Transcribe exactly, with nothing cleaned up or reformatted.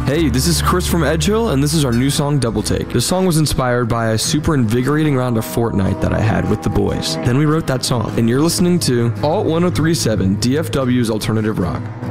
Hey, this is Chris from Edgehill, and this is our new song, Double Take. This song was inspired by a super invigorating round of Fortnite that I had with the boys. Then we wrote that song, and you're listening to Alt one oh three point seven, D F W's Alternative Rock.